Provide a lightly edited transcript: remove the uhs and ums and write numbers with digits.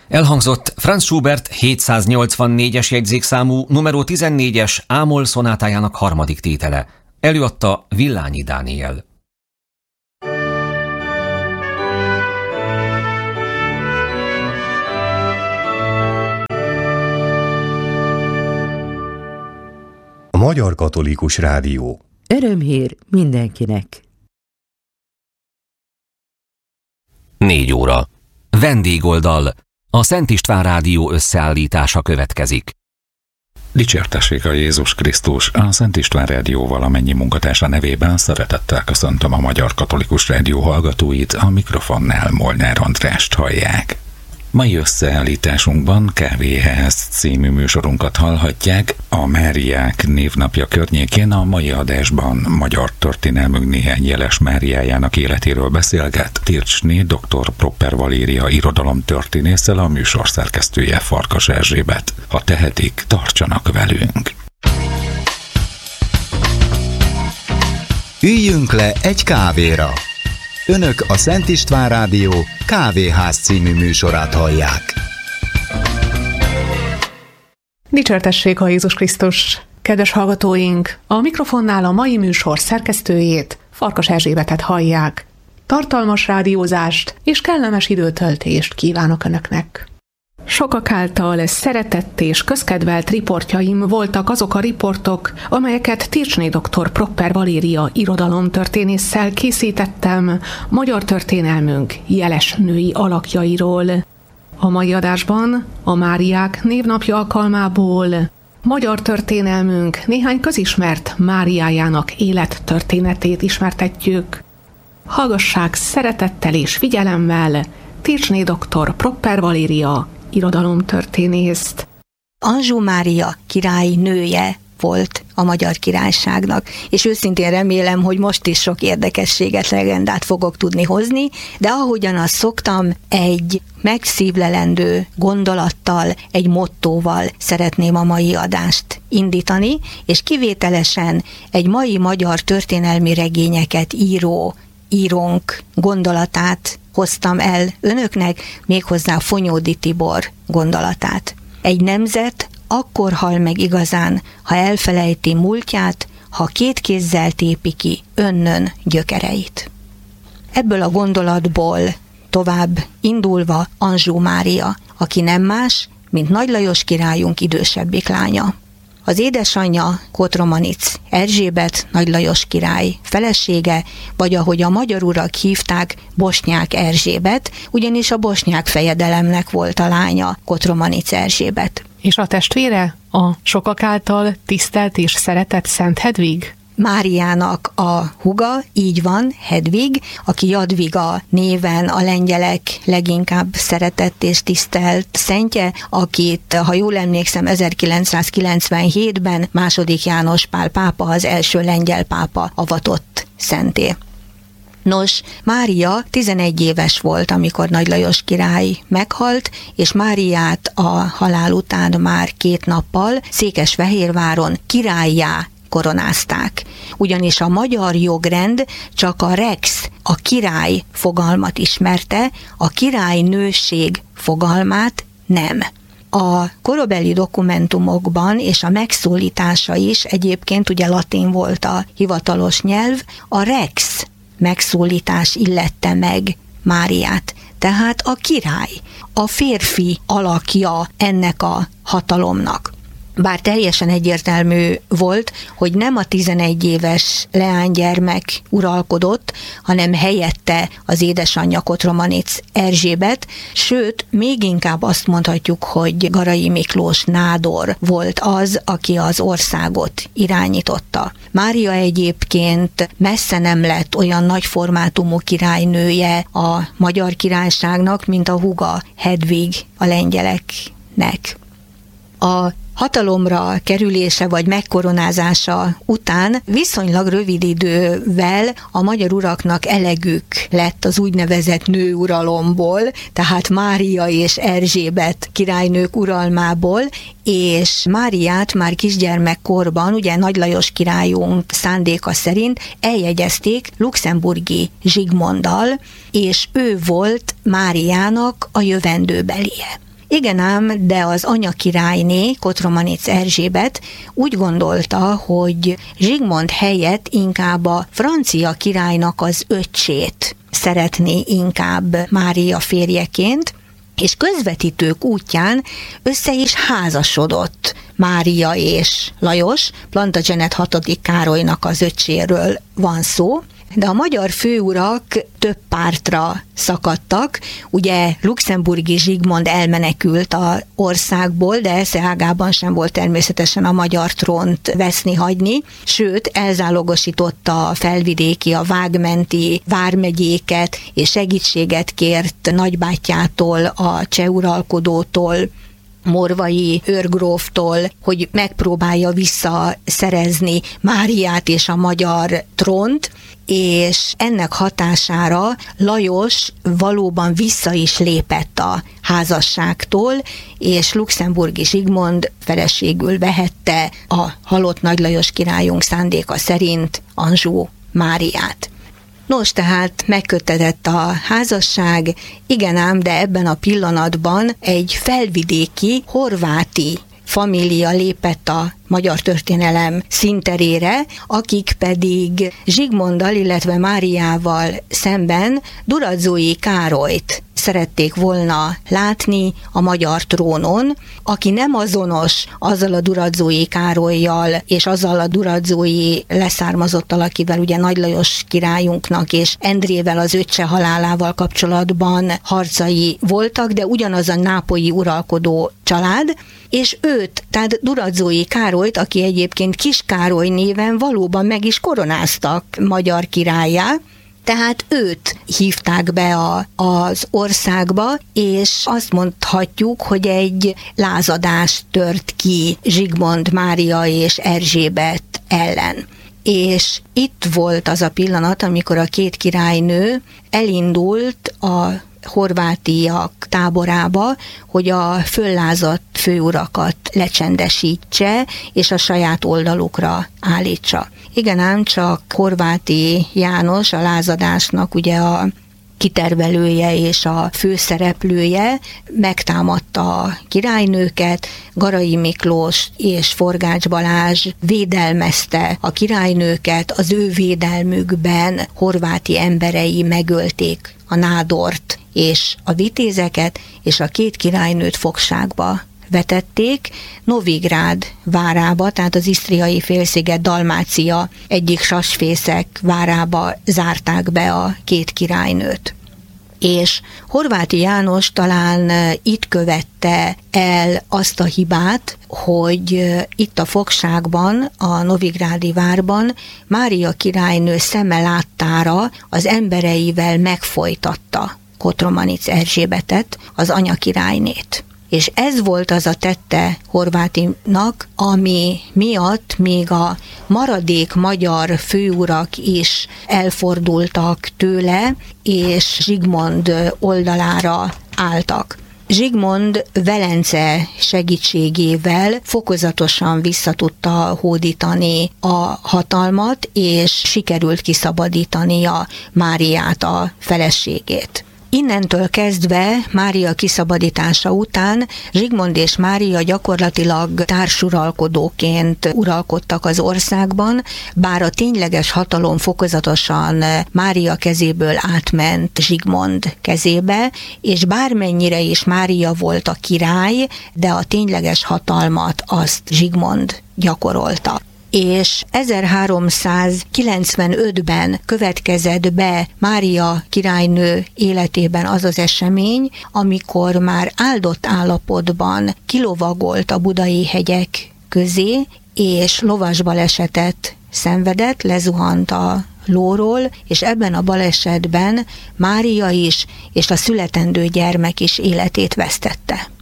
Elhangzott Franz Schubert 784-es jegyzékszámú numero 14-es A-moll szonátájának harmadik tétele. Előadta Villányi Dániel. A Magyar Katolikus Rádió. Örömhír mindenkinek. 4 óra. Vendégoldal. A Szent István Rádió összeállítása következik. Dicsértessék a Jézus Krisztus! A Szent István Rádió valamennyi munkatársa nevében szeretettel köszöntöm a Magyar Katolikus Rádió hallgatóit, a mikrofonnál Molnár Andrást hallják. Mai összeállításunkban Kávéház című műsorunkat hallhatják. A Máriák névnapja környékén a mai adásban magyar történelmünk néhány jeles Máriájának életéről beszélget Tircsné dr. Propper Valéria irodalomtörténésszel, a műsor szerkesztője Farkas Erzsébet. Ha tehetik, tartsanak velünk! Üljünk le egy kávéra! Önök a Szent István Rádió Kávéház című műsorát hallják. Dicsértessék a Jézus Krisztus! Kedves hallgatóink, a mikrofonnál a mai műsor szerkesztőjét, Farkas Erzsébetet hallják. Tartalmas rádiózást és kellemes időtöltést kívánok Önöknek! Sokak által szeretett és közkedvelt riportjaim voltak azok a riportok, amelyeket Tircsné dr. Propper Valéria irodalomtörténésszel készítettem magyar történelmünk jeles női alakjairól. A mai adásban a Máriák névnapja alkalmából magyar történelmünk néhány közismert Máriájának élettörténetét ismertetjük. Hallgassák szeretettel és figyelemmel Tircsné dr. Propper Valéria irodalomtörténészt. Anjou Mária király nője volt a Magyar Királyságnak, és őszintén remélem, hogy most is sok érdekességet, legendát fogok tudni hozni, de ahogyan azt szoktam, egy megszívlelendő gondolattal, egy mottóval szeretném a mai adást indítani, és kivételesen egy mai magyar történelmi regényeket írónk gondolatát hoztam el önöknek, méghozzá Fonyódi Tibor gondolatát. Egy nemzet akkor hal meg igazán, ha elfelejti múltját, ha 2 kézzel tépi ki önnön gyökereit. Ebből a gondolatból tovább indulva Anjou Mária, aki nem más, mint Nagy Lajos királyunk idősebbik lánya. Az édesanyja Kotromanic Erzsébet Nagy Lajos király felesége, vagy ahogy a magyar urak hívták, Bosnyák Erzsébet, ugyanis a bosnyák fejedelemnek volt a lánya, Kotromanic Erzsébet. És a testvére? A sokak által tisztelt és szeretett Szent Hedvig? Máriának a húga, így van, Hedvig, aki Jadviga néven a lengyelek leginkább szeretett és tisztelt szentje, akit, ha jól emlékszem, 1997-ben II. János Pál pápa, az első lengyel pápa avatott szenté. Nos, Mária 11 éves volt, amikor Nagy Lajos király meghalt, és Máriát a halál után már 2 nappal Székesfehérváron királlyá koronázták. Ugyanis a magyar jogrend csak a rex, a király fogalmat ismerte, a királynőség fogalmát nem. A korabeli dokumentumokban és a megszólítása is, egyébként ugye latin volt a hivatalos nyelv, a rex megszólítás illette meg Máriát. Tehát a király, a férfi alakja ennek a hatalomnak. Bár teljesen egyértelmű volt, hogy nem a 11 éves leánygyermek uralkodott, hanem helyette az édesanyja Kotromanic Erzsébet, sőt, még inkább azt mondhatjuk, hogy Garai Miklós nádor volt az, aki az országot irányította. Mária egyébként messze nem lett olyan nagy formátumú királynője a Magyar Királyságnak, mint a húga Hedvig a lengyeleknek. A hatalomra kerülése vagy megkoronázása után viszonylag rövid idővel a magyar uraknak elegük lett az úgynevezett nőuralomból, tehát Mária és Erzsébet királynők uralmából, és Máriát már kisgyermekkorban, ugye Nagy Lajos királyunk szándéka szerint eljegyezték luxemburgi Zsigmonddal, és ő volt Máriának a jövendőbelie. Igen ám, de az anyakirályné, Kotromanic Erzsébet úgy gondolta, hogy Zsigmond helyett inkább a francia királynak az öccsét szeretné inkább Mária férjeként, és közvetítők útján össze is házasodott Mária és Lajos, Plantagenet 6. Károlynak az öccséről van szó, de a magyar főurak több pártra szakadtak. Ugye luxemburgi Zsigmond elmenekült az országból, de esze ágában sem volt természetesen a magyar trónt veszni hagyni, sőt elzálogosította a felvidéki, a vágmenti vármegyéket, és segítséget kért nagybátyjától, a cseh uralkodótól, morvai őrgróftól, hogy megpróbálja visszaszerezni Máriát és a magyar trónt, és ennek hatására Lajos valóban vissza is lépett a házasságtól, és luxemburgi Zsigmond feleségül vehette a halott Nagy Lajos királyunk szándéka szerint Anjou Máriát. Nos, tehát megköttetett a házasság, igen ám, de ebben a pillanatban egy felvidéki, horváti família lépett a magyar történelem színterére, akik pedig Zsigmonddal, illetve Máriával szemben Durazói Károlyt szerették volna látni a magyar trónon, aki nem azonos azzal a Durazói Károllyal és azzal a durazói leszármazottal, akivel ugye Nagy Lajos királyunknak és Endrével az öccse halálával kapcsolatban harcai voltak, de ugyanaz a nápolyi uralkodó család, és őt, tehát Durazói Károlyt, aki egyébként Kis Károly néven valóban meg is koronáztak magyar királlyá, tehát őt hívták be az országba, és azt mondhatjuk, hogy egy lázadás tört ki Zsigmond, Mária és Erzsébet ellen. És itt volt az a pillanat, amikor a két királynő elindult a horvátiak táborába, hogy a föllázadt főurakat lecsendesítse, és a saját oldalukra állítsa. Igen ám, csak Horváti János, a lázadásnak ugye a kitervelője és a főszereplője megtámadta a királynőket, Garai Miklós és Forgács Balázs védelmezte a királynőket, az ő védelmükben horváti emberei megölték a nádort és a vitézeket, és a két királynőt fogságba vetették, Novigrád várába, tehát az isztriai félsziget Dalmácia egyik sasfészek várába zárták be a két királynőt. És Horváti János talán itt követte el azt a hibát, hogy itt a fogságban, a novigrádi várban Mária királynő szeme láttára az embereivel megfojtatta Kotromanic Erzsébetet, az anyakirálynét. És ez volt az a tette Horvátinak, ami miatt még a maradék magyar főurak is elfordultak tőle, és Zsigmond oldalára álltak. Zsigmond Velence segítségével fokozatosan visszatudta hódítani a hatalmat, és sikerült kiszabadítania Máriát, a feleségét. Innentől kezdve Mária kiszabadítása után Zsigmond és Mária gyakorlatilag társuralkodóként uralkodtak az országban, bár a tényleges hatalom fokozatosan Mária kezéből átment Zsigmond kezébe, és bármennyire is Mária volt a király, de a tényleges hatalmat azt Zsigmond gyakorolta. És 1395-ben következett be Mária királynő életében az az esemény, amikor már áldott állapotban kilovagolt a budai hegyek közé, és lovas balesetet szenvedett, lezuhant a lóról, és ebben a balesetben Mária is, és a születendő gyermek is életét vesztette.